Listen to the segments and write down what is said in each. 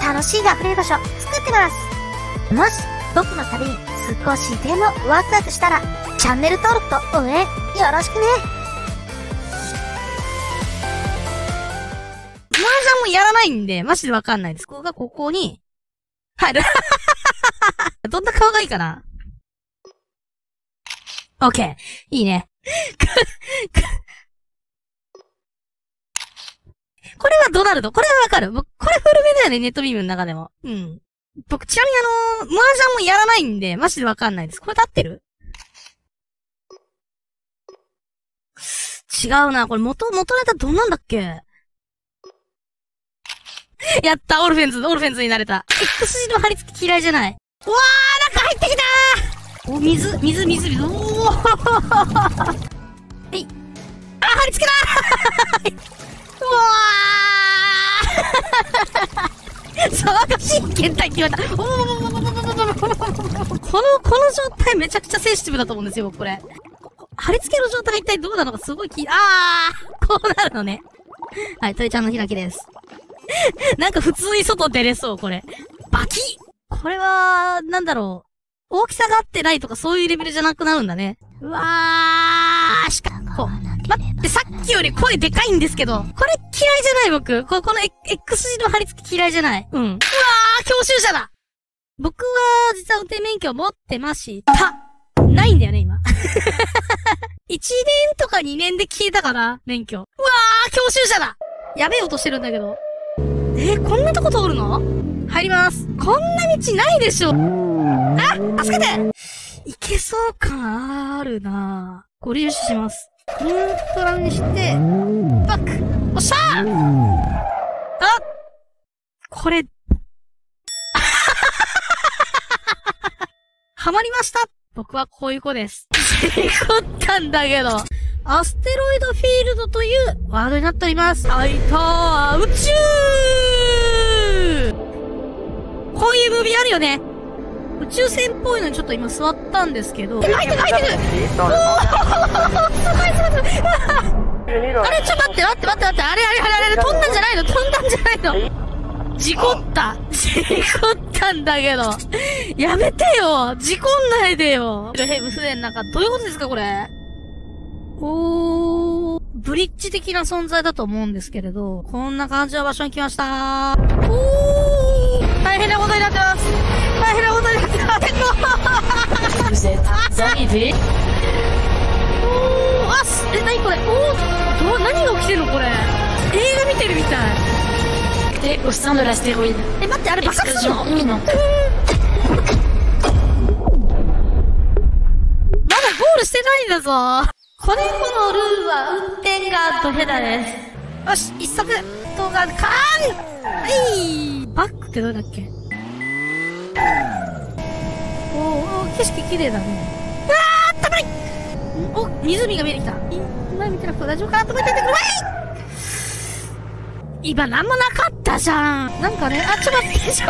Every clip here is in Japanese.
楽しいが溢れる場所作ってます。もし僕の旅に少しでもワクワクしたらチャンネル登録と応援よろしくね。 麻雀もやらないんでマジでわかんないです。ここがここに入る。どんな顔がいいかな。オッケー。いいね。これはドナルド。これはわかる。僕、これ古めだよね、ネットビームの中でも。うん。僕、ちなみに麻雀もやらないんで、マジでわかんないです。これ立ってる？違うな。これ元ネタどんなんだっけ？やった、オルフェンズになれた。X 字の貼り付け嫌いじゃない。うわー、なんか入ってきたー！お、水。おーはい。あ、貼り付けだーうわー騒がしい検体って言われた。この状態めちゃくちゃセンシティブだと思うんですよ、これ。貼り付けの状態一体どうなのかすごいこうなるのね。はい、トイちゃんの開きです。なんか普通に外出れそう、これ。バキッ！これは、なんだろう。大きさが合ってないとかそういうレベルじゃなくなるんだね。うわー、しかも、待って、さっきより声でかいんですけど、これ嫌いじゃない僕。この X 字の貼り付け嫌いじゃない。うん。うわー、教習車だ！僕は、実は運転免許を持ってました。ないんだよね、今。1年とか2年で消えたから、免許。うわー、教習車だ！やべえ音してるんだけど。こんなとこ通るの？入ります。こんな道ないでしょ。助けて！いけそう感あるなぁ。ご利用します。ニュートラルにして、バック！おっしゃー！これ、はまりました！僕はこういう子です。事故ったんだけど。アステロイドフィールドというワードになっております。はいたー、宇宙！こういうムービーあるよね。宇宙船っぽいのにちょっと今座ったんですけど。入ってるおーすごいすごい。あれちょっと待って。あれ飛んだんじゃないの事故ったんだけど。やめてよ事故んないでよ船の中、どういうことですかこれ。ブリッジ的な存在だと思うんですけれど、こんな感じの場所に来ましたー。大変なことになってます。何これ何が起きてるのこれ。映画見てるみたい。 au sein de l'astéroïde. 待って、あれ爆発するの？ imminente. まだゴールしてないんだぞ。このルーは運転がドヘダです。よし、一足動画カーン！バックってどうだっけ？景色綺麗だね。危ない！湖が見えてきた。今見てなくて大丈夫かなと思っててくれ！今なんもなかったじゃん。なんかね、ちょっと待って。車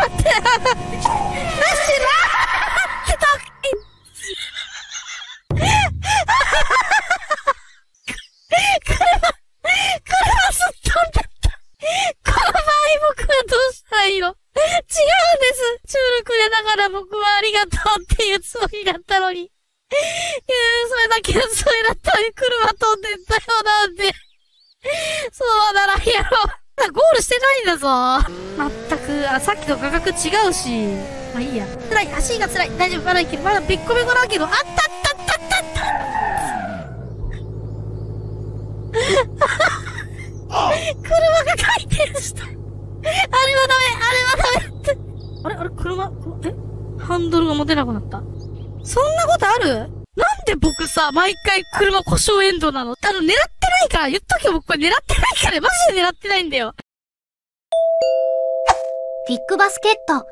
すっ飛んだった。この場合僕はどうしたらいいの？違うんです。チュールくれながら僕はありがとうっていうつもりだったのに。それだったのに車飛んでったよなんて。そうならんやろ。ゴールしてないんだぞ。まったく、さっきと価格違うし。まあいいや。辛い、足が辛い。大丈夫、まだいける。まだべっこべこだけど、車が回転した。あれはダメって。あれ車、ハンドルが持てなくなった。そんなことある？なんで僕さ、毎回車故障エンドなの？狙ってないから、言っとけよ僕これ狙ってないから、マジで狙ってないんだよ。 ビッグバスケット。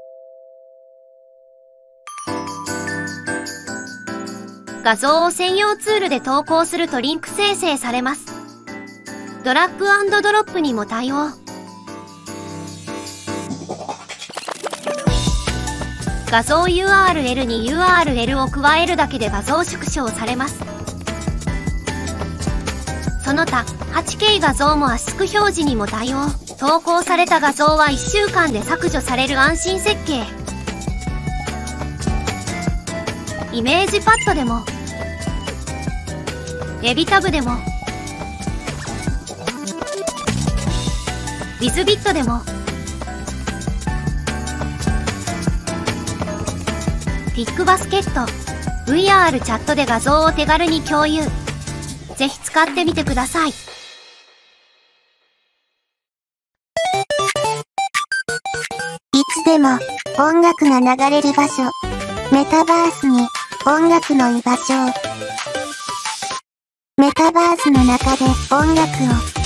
画像を専用ツールで投稿するとリンク生成されます。ドラッグ&ドロップにも対応。画像 URL に URL を加えるだけで画像縮小されます。その他 8K 画像も圧縮表示にも対応。 投稿された画像は1週間で削除される安心設計。イメージパッドでも、エビタブでも、ウィズビットでも、ピックバスケット、VR チャットで画像を手軽に共有。ぜひ使ってみてください。 いつでも音楽が流れる場所。メタバースに音楽の居場所を。メタバースの中で音楽を。